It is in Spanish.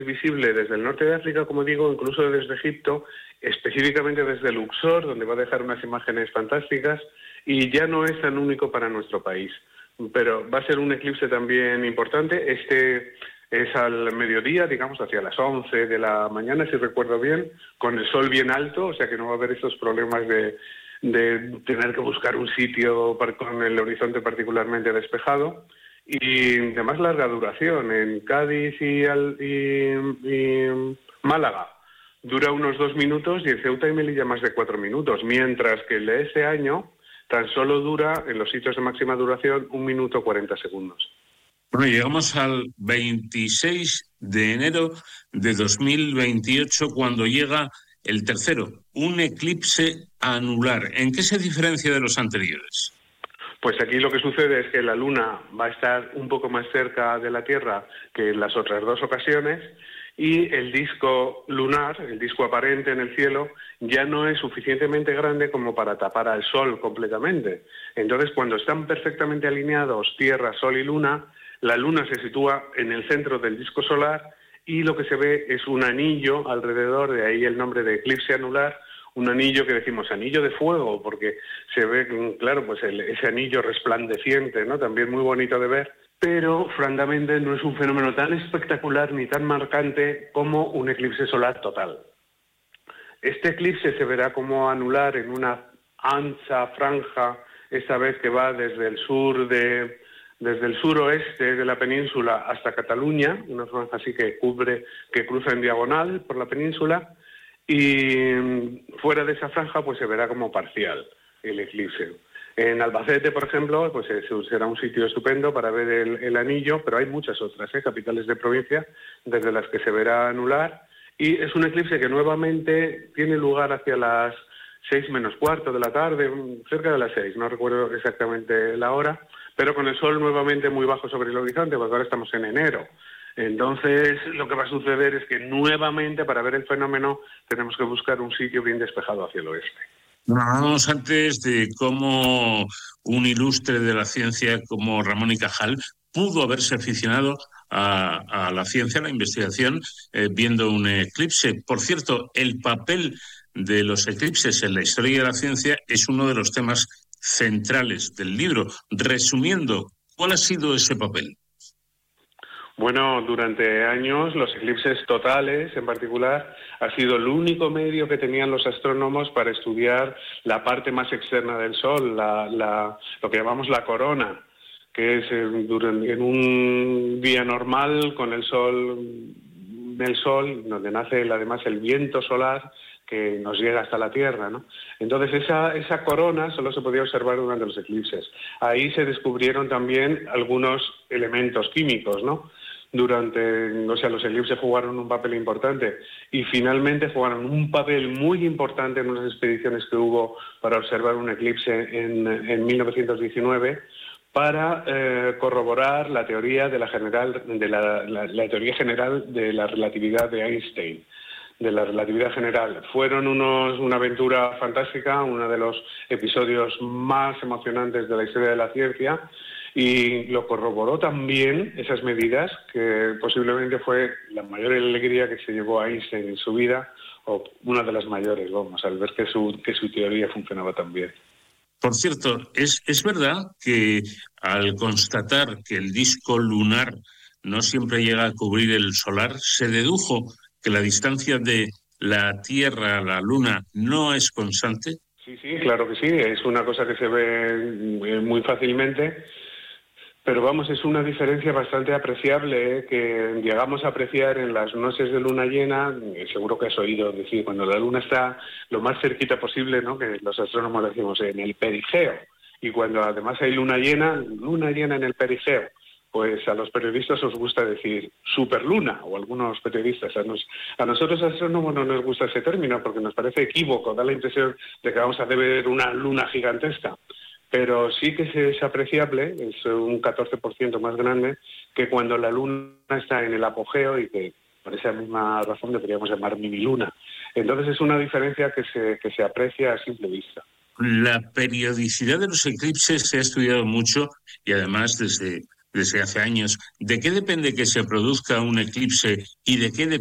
visible desde el norte de África, como digo, incluso desde Egipto, específicamente desde Luxor, donde va a dejar unas imágenes fantásticas, y ya no es tan único para nuestro país. Pero va a ser un eclipse también importante. Este es al mediodía, digamos, hacia las 11 de la mañana, si recuerdo bien, con el sol bien alto, o sea que no va a haber estos problemas de tener que buscar un sitio con el horizonte particularmente despejado. Y de más larga duración. En Cádiz y Málaga dura unos 2 minutos y en Ceuta y Melilla más de 4 minutos, mientras que el de este año tan solo dura, en los sitios de máxima duración, 1 minuto 40 segundos. Bueno, llegamos al 26 de enero de 2028, cuando llega el tercero, un eclipse anular. ¿En qué se diferencia de los anteriores? Pues aquí lo que sucede es que la Luna va a estar un poco más cerca de la Tierra que en las otras 2 ocasiones, y el disco lunar, el disco aparente en el cielo, ya no es suficientemente grande como para tapar al Sol completamente. Entonces, cuando están perfectamente alineados Tierra, Sol y Luna, la Luna se sitúa en el centro del disco solar y lo que se ve es un anillo alrededor, de ahí el nombre de eclipse anular, un anillo que decimos anillo de fuego, porque se ve, claro, pues ese anillo resplandeciente, ¿no? También muy bonito de ver, pero francamente no es un fenómeno tan espectacular ni tan marcante como un eclipse solar total. Este eclipse se verá como anular en una ancha franja, esta vez que va desde el suroeste de la península hasta Cataluña, una franja así que cruza en diagonal por la península, y fuera de esa franja pues se verá como parcial el eclipse. En Albacete, por ejemplo, pues será un sitio estupendo para ver el anillo, pero hay muchas otras, capitales de provincia, desde las que se verá anular, y es un eclipse que nuevamente tiene lugar hacia las 6 menos cuarto de la tarde, cerca de las 6, no recuerdo exactamente la hora, pero con el sol nuevamente muy bajo sobre el horizonte, porque ahora estamos en enero. Entonces, lo que va a suceder es que nuevamente, para ver el fenómeno, tenemos que buscar un sitio bien despejado hacia el oeste. Hablábamos antes de cómo un ilustre de la ciencia como Ramón y Cajal pudo haberse aficionado a la ciencia, a la investigación, viendo un eclipse. Por cierto, el papel de los eclipses en la historia de la ciencia es uno de los temas centrales del libro. Resumiendo, ¿cuál ha sido ese papel? Bueno, durante años los eclipses totales, en particular, ha sido el único medio que tenían los astrónomos para estudiar la parte más externa del Sol, lo que llamamos la corona, que es en un día normal con el Sol, donde nace además el viento solar que nos llega hasta la Tierra, ¿no? Entonces esa corona solo se podía observar durante los eclipses. Ahí se descubrieron también algunos elementos químicos, ¿no? Los eclipses jugaron un papel importante y finalmente jugaron un papel muy importante en unas expediciones que hubo para observar un eclipse en 1919 para corroborar la teoría de la teoría general de la relatividad de Einstein, de la relatividad general. Fueron una aventura fantástica, uno de los episodios más emocionantes de la historia de la ciencia, y lo corroboró también esas medidas, que posiblemente fue la mayor alegría que se llevó a Einstein en su vida, o una de las mayores, al ver que su teoría funcionaba tan bien. Por cierto, ¿es verdad que al constatar que el disco lunar no siempre llega a cubrir el solar, se dedujo que la distancia de la Tierra a la Luna no es constante? Sí, claro que sí, es una cosa que se ve muy fácilmente. Pero vamos, es una diferencia bastante apreciable que llegamos a apreciar en las noches de luna llena. Seguro que has oído decir, cuando la luna está lo más cerquita posible, ¿no? Que los astrónomos decimos en el perigeo. Y cuando además hay luna llena en el perigeo, pues a los periodistas os gusta decir superluna, o algunos periodistas. A nosotros astrónomos no nos gusta ese término porque nos parece equívoco, da la impresión de que vamos a ver una luna gigantesca. Pero sí que es apreciable, es un 14% más grande que cuando la luna está en el apogeo, y que por esa misma razón deberíamos llamar miniluna. Entonces es una diferencia que se aprecia a simple vista. La periodicidad de los eclipses se ha estudiado mucho y además desde desde hace años, ¿de qué depende que se produzca un eclipse y de qué